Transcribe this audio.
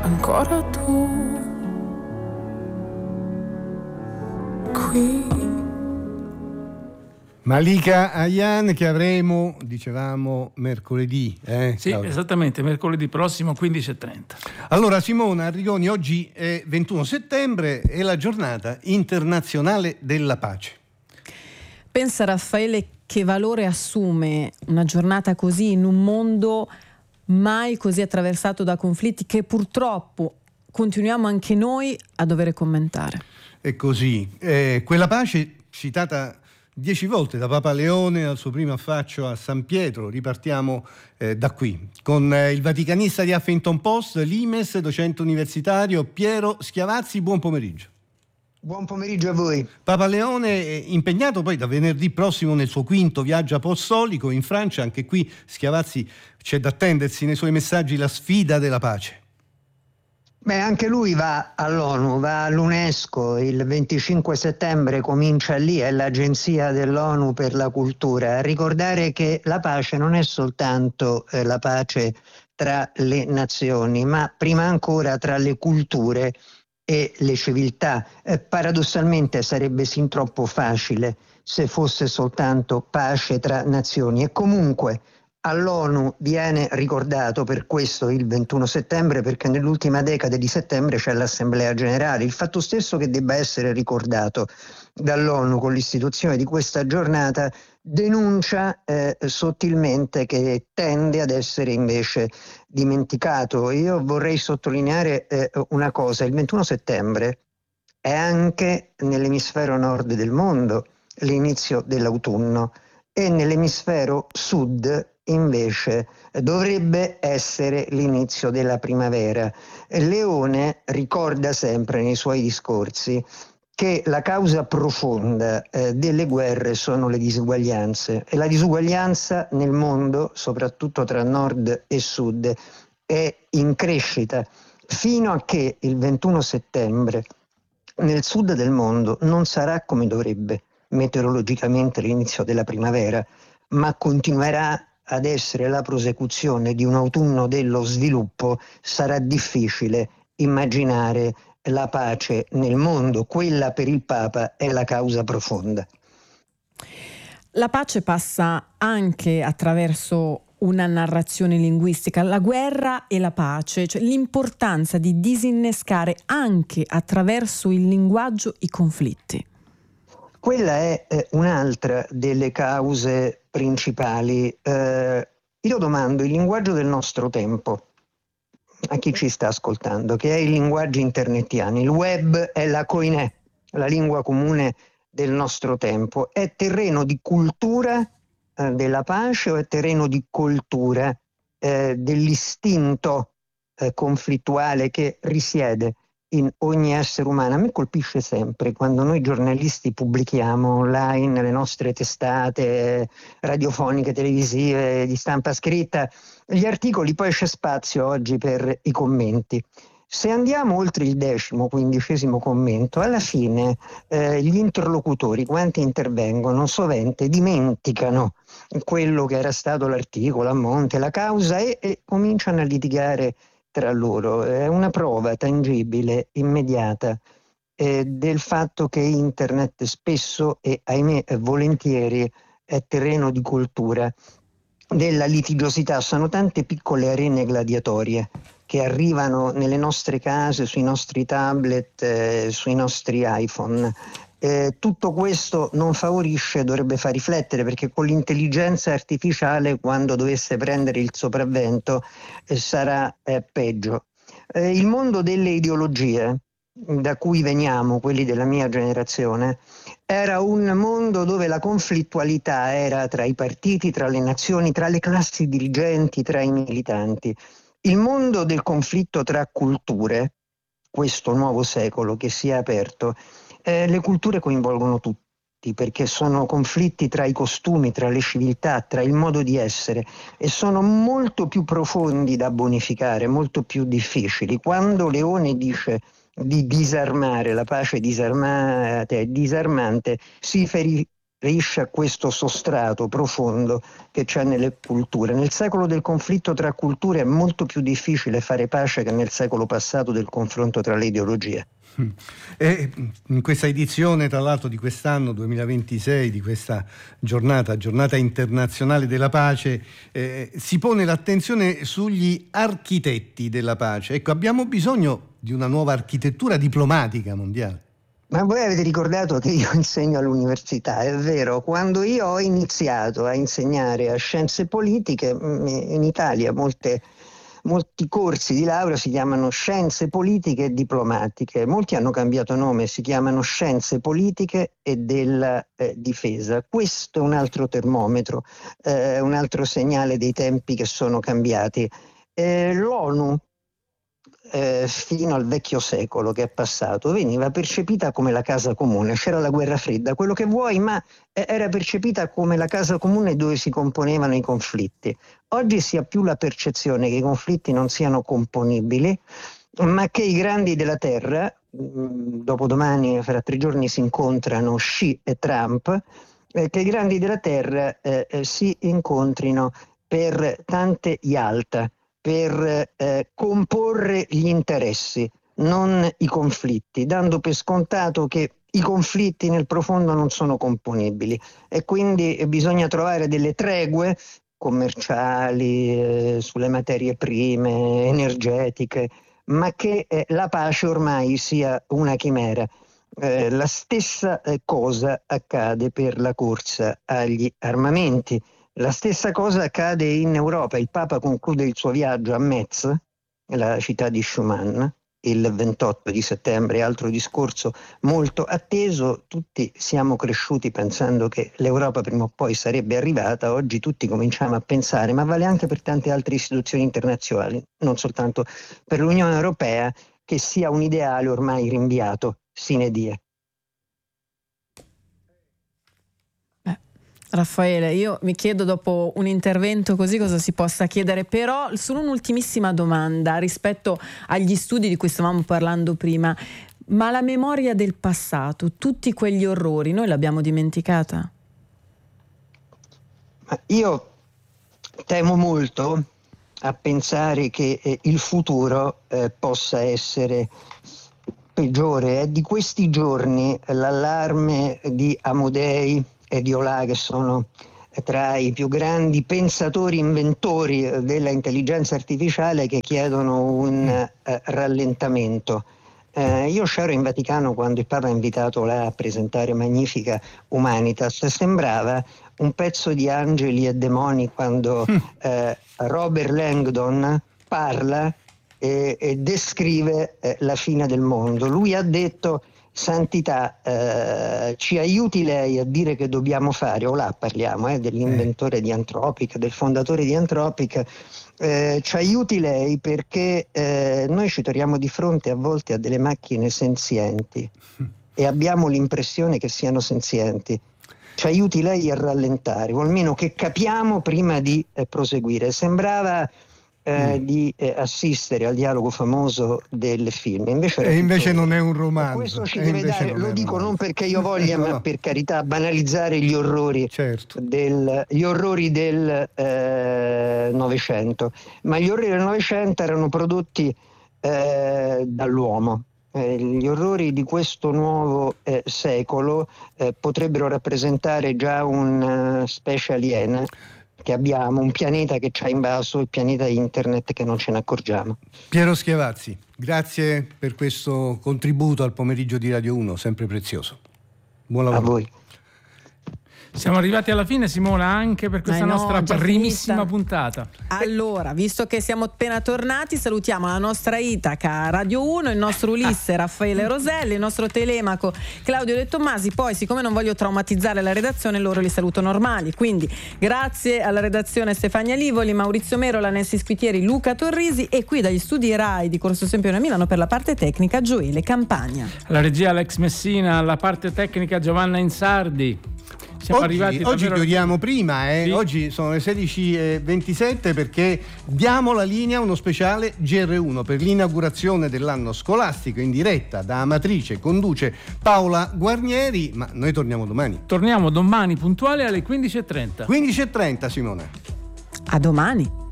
ancora tu qui. Malika Ayan, che avremo, dicevamo, mercoledì. Sì, Claudio? Esattamente, mercoledì prossimo 15:30. Allora, Simona Arrigoni, oggi è 21 settembre, è la giornata internazionale della pace. Pensa, Raffaele, che valore assume una giornata così in un mondo mai così attraversato da conflitti che purtroppo continuiamo anche noi a dover commentare. È così. Quella pace citata 10 volte da Papa Leone al suo primo affaccio a San Pietro. Ripartiamo da qui con il vaticanista di Huffington Post, l'Imes, docente universitario Piero Schiavazzi. Buon pomeriggio. Buon pomeriggio a voi. Papa Leone è impegnato poi da venerdì prossimo nel suo quinto viaggio apostolico in Francia. Anche qui, Schiavazzi, c'è da attendersi nei suoi messaggi la sfida della pace. Beh, anche lui va all'ONU, va all'UNESCO. Il 25 settembre comincia lì, è l'Agenzia dell'ONU per la cultura, a ricordare che la pace non è soltanto la pace tra le nazioni, ma prima ancora tra le culture e le civiltà. Paradossalmente sarebbe sin troppo facile se fosse soltanto pace tra nazioni, e comunque all'ONU viene ricordato per questo il 21 settembre, perché nell'ultima decade di settembre c'è l'Assemblea Generale. Il fatto stesso che debba essere ricordato dall'ONU con l'istituzione di questa giornata denuncia sottilmente che tende ad essere invece dimenticato. Io vorrei sottolineare una cosa: il 21 settembre è anche nell'emisfero nord del mondo l'inizio dell'autunno, e nell'emisfero sud invece dovrebbe essere l'inizio della primavera. Leone ricorda sempre nei suoi discorsi che la causa profonda delle guerre sono le disuguaglianze, e la disuguaglianza nel mondo, soprattutto tra nord e sud, è in crescita, fino a che il 21 settembre nel sud del mondo non sarà come dovrebbe meteorologicamente l'inizio della primavera, ma continuerà ad essere la prosecuzione di un autunno dello sviluppo. Sarà difficile immaginare la pace nel mondo. Quella per il Papa è la causa profonda. La pace passa anche attraverso una narrazione linguistica, la guerra e la pace, cioè l'importanza di disinnescare anche attraverso il linguaggio i conflitti. Quella è un'altra delle cause principali. Io domando il linguaggio del nostro tempo a chi ci sta ascoltando, che è i linguaggi internetiani. Il web è la koiné, la lingua comune del nostro tempo. È terreno di cultura della pace, o è terreno di coltura dell'istinto conflittuale che risiede in ogni essere umano? A me colpisce sempre quando noi giornalisti pubblichiamo online le nostre testate radiofoniche, televisive, di stampa scritta, gli articoli, poi c'è spazio oggi per i commenti. Se andiamo oltre il 10º, 15º commento, alla fine gli interlocutori, quanti intervengono, sovente dimenticano quello che era stato l'articolo, a monte, la causa, e cominciano a litigare tra loro. È una prova tangibile, immediata, del fatto che internet spesso, e ahimè volentieri, è terreno di cultura della litigiosità. Sono tante piccole arene gladiatorie che arrivano nelle nostre case, sui nostri tablet, sui nostri iPhone. Tutto questo non favorisce, dovrebbe far riflettere, perché con l'intelligenza artificiale, quando dovesse prendere il sopravvento, sarà peggio. Il mondo delle ideologie, da cui veniamo, quelli della mia generazione, era un mondo dove la conflittualità era tra i partiti, tra le nazioni, tra le classi dirigenti, tra i militanti. Il mondo del conflitto tra culture, questo nuovo secolo che si è aperto, le culture coinvolgono tutti, perché sono conflitti tra i costumi, tra le civiltà, tra il modo di essere, e sono molto più profondi da bonificare, molto più difficili. Quando Leone dice di disarmare, la pace disarmata e disarmante, si a questo sostrato profondo che c'è nelle culture. Nel secolo del conflitto tra culture è molto più difficile fare pace che nel secolo passato del confronto tra le ideologie. E in questa edizione, tra l'altro, di quest'anno 2026, di questa giornata internazionale della pace, si pone l'attenzione sugli architetti della pace. Ecco, abbiamo bisogno di una nuova architettura diplomatica mondiale. Ma voi avete ricordato che io insegno all'università, è vero, quando io ho iniziato a insegnare a scienze politiche, in Italia molti corsi di laurea si chiamano scienze politiche e diplomatiche, molti hanno cambiato nome, si chiamano scienze politiche e della difesa. Questo è un altro termometro, un altro segnale dei tempi che sono cambiati. L'ONU fino al vecchio secolo che è passato veniva percepita come la casa comune, c'era la guerra fredda, quello che vuoi, ma era percepita come la casa comune dove si componevano i conflitti. Oggi si ha più la percezione che i conflitti non siano componibili, ma che i grandi della terra, dopodomani, fra 3 giorni si incontrano Xi e Trump, che i grandi della terra si incontrino per tante Yalta, per comporre gli interessi, non i conflitti, dando per scontato che i conflitti nel profondo non sono componibili e quindi bisogna trovare delle tregue commerciali, sulle materie prime, energetiche, ma che la pace ormai sia una chimera. La stessa cosa accade per la corsa agli armamenti. La stessa cosa accade in Europa. Il Papa conclude il suo viaggio a Metz, la città di Schuman, il 28 di settembre, altro discorso molto atteso. Tutti siamo cresciuti pensando che l'Europa prima o poi sarebbe arrivata, oggi tutti cominciamo a pensare, ma vale anche per tante altre istituzioni internazionali, non soltanto per l'Unione Europea, che sia un ideale ormai rinviato sine die. Raffaele, io mi chiedo dopo un intervento così cosa si possa chiedere, però solo un'ultimissima domanda rispetto agli studi di cui stavamo parlando prima, ma la memoria del passato, tutti quegli orrori, noi l'abbiamo dimenticata? Io temo molto a pensare che il futuro possa essere peggiore. È di questi giorni l'allarme di Amodei e di Olà, che sono tra i più grandi pensatori, inventori della intelligenza artificiale, che chiedono un rallentamento. Io c'ero in Vaticano quando il Papa ha invitato Olà a presentare Magnifica Humanitas. Sembrava un pezzo di Angeli e Demoni quando Robert Langdon parla e descrive la fine del mondo. Lui ha detto: Santità, ci aiuti lei a dire che dobbiamo fare, o là parliamo dell'inventore di Anthropic, del fondatore di Anthropic, ci aiuti lei perché noi ci troviamo di fronte a volte a delle macchine senzienti e abbiamo l'impressione che siano senzienti. Ci aiuti lei a rallentare, o almeno che capiamo prima di proseguire. Sembrava di assistere al dialogo famoso del film. Invece non è un romanzo. Questo ci deve dare, lo dico non perché io voglia, no, ma per carità, banalizzare gli orrori, certo, del Novecento. Ma gli orrori del Novecento erano prodotti dall'uomo. Gli orrori di questo nuovo secolo potrebbero rappresentare già un specie aliena che abbiamo, un pianeta che ci ha invaso, il pianeta internet, che non ce ne accorgiamo. Piero Schiavazzi, grazie per questo contributo al pomeriggio di Radio 1, sempre prezioso. Buon lavoro. A voi. Siamo arrivati alla fine, Simona, anche per questa nostra primissima puntata. Allora, visto che siamo appena tornati, salutiamo la nostra Itaca Radio 1, il nostro Ulisse Raffaele Roselli, il nostro Telemaco Claudio De Tommasi. Poi, siccome non voglio traumatizzare la redazione, loro li saluto normali. Quindi grazie alla redazione Stefania Livoli, Maurizio Merola, Nessi Squitieri, Luca Torrisi, e qui dagli studi RAI di Corso Sempione a Milano per la parte tecnica Gioele Campagna. La regia Alex Messina, la parte tecnica Giovanna Insardi. Siamo arrivati oggi chiudiamo prima, Sì. Oggi sono le 16:27 perché diamo la linea a uno speciale GR1 per l'inaugurazione dell'anno scolastico in diretta da Amatrice, conduce Paola Guarnieri, ma noi torniamo domani. Torniamo domani puntuale alle 15:30. 15:30, Simone. A domani.